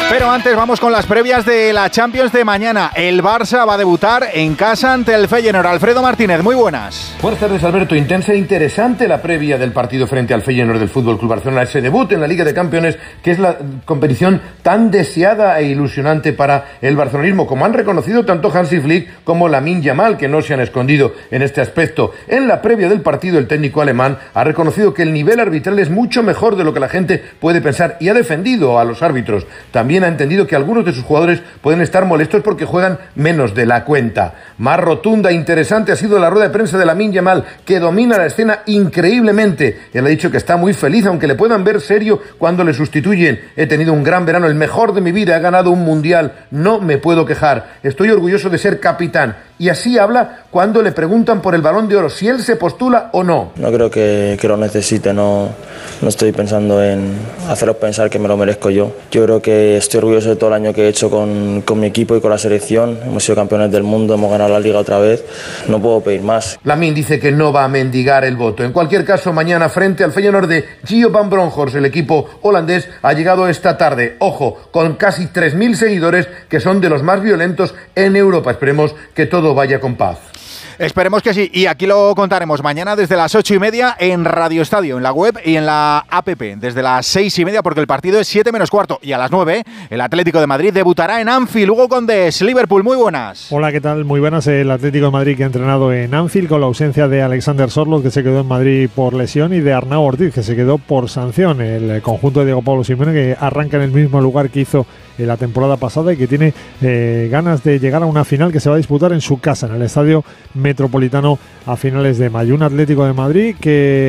Pero antes vamos con las previas de la Champions de mañana. El Barça va a debutar en casa ante el Feyenoord. Alfredo Martínez, muy buenas. Buenas tardes, Alberto. Intensa e interesante la previa del partido frente al Feyenoord del Fútbol Club Barcelona. Ese debut en la Liga de Campeones, que es la competición tan deseada e ilusionante para el barcelonismo, como han reconocido tanto Hansi Flick como Lamine Yamal, que no se han escondido en este aspecto. En la previa del partido, el técnico alemán ha reconocido que el nivel arbitral es mucho mejor de lo que la gente puede pensar y ha defendido a los árbitros. También ha entendido que algunos de sus jugadores pueden estar molestos porque juegan menos de la cuenta. Más rotunda e interesante ha sido la rueda de prensa de Lamine Yamal, que domina la escena increíblemente. Él ha dicho que está muy feliz, aunque le puedan ver serio cuando le sustituyen. He tenido un gran verano, el mejor de mi vida, he ganado un mundial, no me puedo quejar. Estoy orgulloso de ser capitán. Y así habla cuando le preguntan por el Balón de Oro, si él se postula o no. No creo que lo necesite, no estoy pensando en haceros pensar que me lo merezco yo. Yo creo que estoy orgulloso de todo el año que he hecho con mi equipo y con la selección. Hemos sido campeones del mundo, hemos ganado la Liga otra vez, no puedo pedir más. Lamine dice que no va a mendigar el voto. En cualquier caso, mañana frente al Feyenoord de Gio van Bronckhorst, el equipo holandés ha llegado esta tarde, ojo, con casi 3.000 seguidores, que son de los más violentos en Europa. Esperemos que todo vaya con paz. Esperemos que sí, y aquí lo contaremos mañana desde las 8:30 en Radio Estadio, en la web y en la app, desde las 6:30, porque el partido es 7 menos cuarto, y a las 9 el Atlético de Madrid debutará en Anfield. Hugo Condés, Liverpool, muy buenas. Hola, ¿qué tal? Muy buenas. El Atlético de Madrid, que ha entrenado en Anfield con la ausencia de Alexander Sørloth, que se quedó en Madrid por lesión, y de Arnau Ortiz, que se quedó por sanción. El conjunto de Diego Pablo Simeone, que arranca en el mismo lugar que hizo en la temporada pasada y que tiene ganas de llegar a una final que se va a disputar en su casa, en el Estadio Metropolitano, a finales de mayo. Un Atlético de Madrid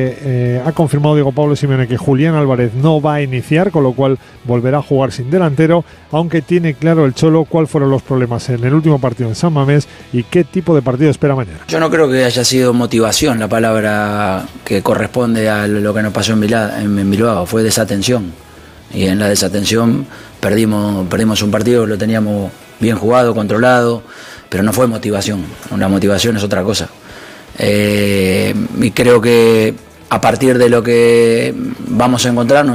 que ha confirmado Diego Pablo Simeone que Julián Álvarez no va a iniciar, con lo cual volverá a jugar sin delantero, aunque tiene claro el Cholo cuáles fueron los problemas en el último partido en San Mamés y qué tipo de partido espera mañana. Yo no creo que haya sido motivación la palabra que corresponde a lo que nos pasó en Bilbao, fue desatención. Y en la desatención perdimos un partido, lo teníamos bien jugado, controlado, pero no fue motivación. La motivación es otra cosa. Y creo que a partir de lo que vamos a encontrarnos